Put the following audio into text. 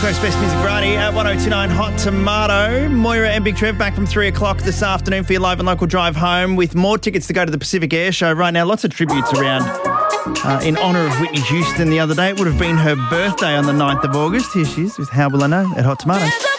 Coast Best Music Variety at 1029 Hot Tomato. Moira and Big Trev back from 3 o'clock this afternoon for your live and local drive home with more tickets to go to the Pacific Air Show right now. Lots of tributes around in honour of Whitney Houston the other day. It would have been her birthday on the 9th of August. Here she is with How Will I Know at Hot Tomato.